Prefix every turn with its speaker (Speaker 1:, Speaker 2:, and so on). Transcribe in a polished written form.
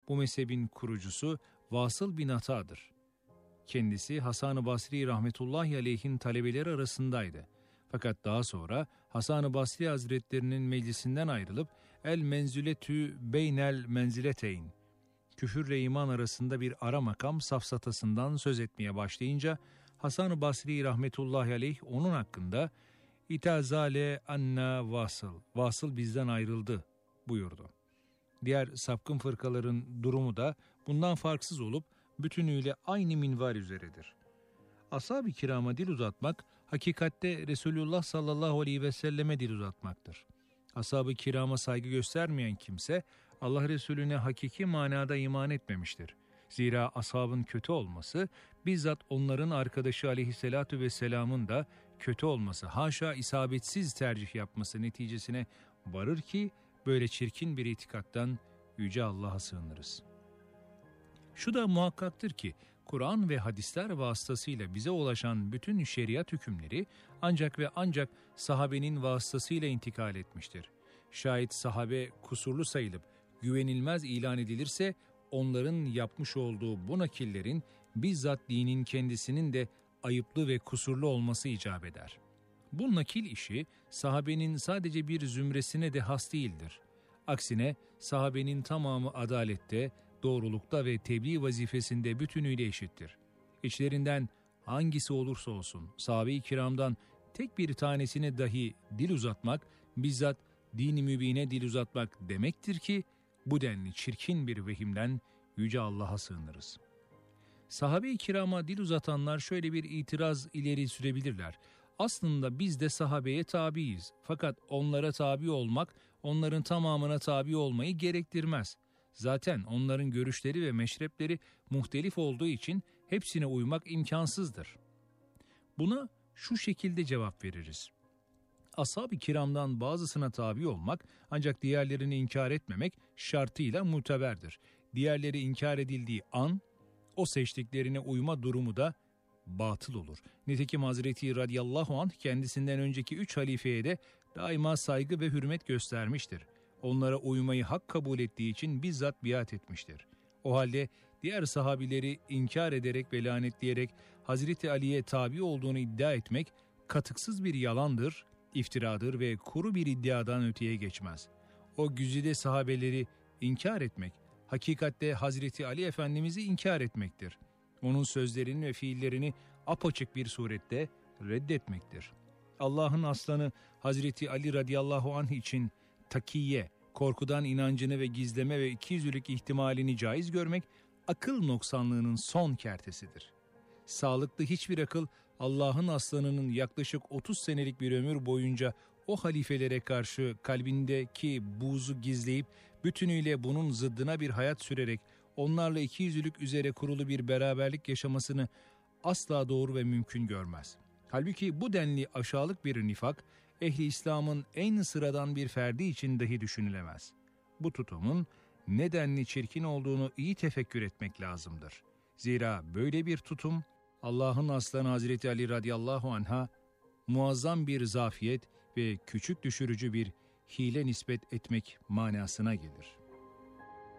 Speaker 1: Bu mezhebin kurucusu Vasıl bin Ata'dır. Kendisi Hasan-ı Basri rahmetullahi aleyhin talebeleri arasındaydı. Fakat daha sonra Hasan-ı Basri Hazretlerinin meclisinden ayrılıp el menzületü beynel menzileteyn, küfürle iman arasında bir ara makam safsatasından söz etmeye başlayınca Hasan-ı Basri rahmetullahi aleyh onun hakkında İtazale anna vasıl, vasıl bizden ayrıldı buyurdu. Diğer sapkın fırkaların durumu da bundan farksız olup bütünüyle aynı minval üzeredir. Ashab-ı kirama dil uzatmak, hakikatte Resulullah sallallahu aleyhi ve selleme dil uzatmaktır. Ashab-ı kirama saygı göstermeyen kimse, Allah Resulüne hakiki manada iman etmemiştir. Zira ashabın kötü olması, bizzat onların arkadaşı aleyhissalatu vesselamın da kötü olması, haşa isabetsiz tercih yapması neticesine varır ki, böyle çirkin bir itikattan Yüce Allah'a sığınırız. Şu da muhakkaktır ki, Kur'an ve hadisler vasıtasıyla bize ulaşan bütün şeriat hükümleri ancak ve ancak sahabenin vasıtasıyla intikal etmiştir. Şayet sahabe kusurlu sayılıp güvenilmez ilan edilirse, onların yapmış olduğu bu nakillerin bizzat dinin kendisinin de ayıplı ve kusurlu olması icap eder. Bu nakil işi sahabenin sadece bir zümresine de has değildir. Aksine sahabenin tamamı adalette, doğrulukta ve tebliğ vazifesinde bütünüyle eşittir. İçlerinden hangisi olursa olsun sahabe-i kiramdan tek bir tanesine dahi dil uzatmak, bizzat din-i mübine dil uzatmak demektir ki, bu denli çirkin bir vehimden Yüce Allah'a sığınırız. Sahabe-i kirama dil uzatanlar şöyle bir itiraz ileri sürebilirler. Aslında biz de sahabeye tabiiz. Fakat onlara tabi olmak, onların tamamına tabi olmayı gerektirmez. Zaten onların görüşleri ve meşrepleri muhtelif olduğu için hepsine uymak imkansızdır. Buna şu şekilde cevap veririz. Ashab-ı kiramdan bazısına tabi olmak, ancak diğerlerini inkar etmemek şartıyla muteberdir. Diğerleri inkar edildiği an, o seçtiklerine uyma durumu da batıl olur. Nitekim Hazreti radıyallahu anh kendisinden önceki 3 halifeye de daima saygı ve hürmet göstermiştir. Onlara uymayı hak kabul ettiği için bizzat biat etmiştir. O halde diğer sahabileri inkar ederek ve lanetleyerek Hazreti Ali'ye tabi olduğunu iddia etmek katıksız bir yalandır, iftiradır ve kuru bir iddiadan öteye geçmez. O güzide sahabeleri inkar etmek, hakikatte Hazreti Ali Efendimiz'i inkar etmektir. Onun sözlerini ve fiillerini apaçık bir surette reddetmektir. Allah'ın aslanı Hazreti Ali radıyallahu anh için takiye, korkudan inancını ve gizleme ve ikiyüzlülük ihtimalini caiz görmek, akıl noksanlığının son kertesidir. Sağlıklı hiçbir akıl, Allah'ın aslanının yaklaşık 30 senelik bir ömür boyunca o halifelere karşı kalbindeki buğzu gizleyip, bütünüyle bunun zıddına bir hayat sürerek, onlarla ikiyüzlülük üzere kurulu bir beraberlik yaşamasını asla doğru ve mümkün görmez. Halbuki bu denli aşağılık bir nifak, ehli İslam'ın en sıradan bir ferdi için dahi düşünülemez. Bu tutumun nedenli çirkin olduğunu iyi tefekkür etmek lazımdır. Zira böyle bir tutum, Allah'ın aslanı Hazreti Ali radıyallahu anh'a muazzam bir zafiyet ve küçük düşürücü bir hile nispet etmek manasına gelir.